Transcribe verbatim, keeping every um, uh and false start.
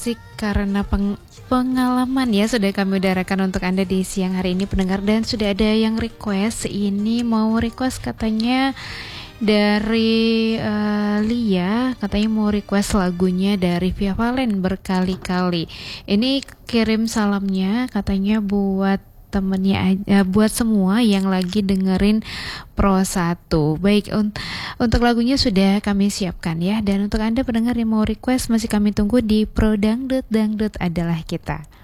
Sik karena peng pengalaman ya sudah kami udarakan untuk Anda di siang hari ini pendengar, dan sudah ada yang request ini mau request katanya dari uh, Lia, katanya mau request lagunya dari Via Valen Berkali-kali. Ini kirim salamnya katanya buat temennya aja, buat semua yang lagi dengerin Pro satu. Baik, un- untuk lagunya sudah kami siapkan ya. Dan untuk Anda pendengar yang mau request masih kami tunggu di Pro Dangdut, Dangdut adalah kita.